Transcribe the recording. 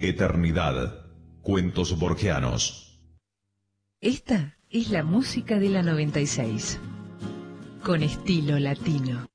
Eternidad. Cuentos borgianos. Esta es la música de la 96, con estilo latino.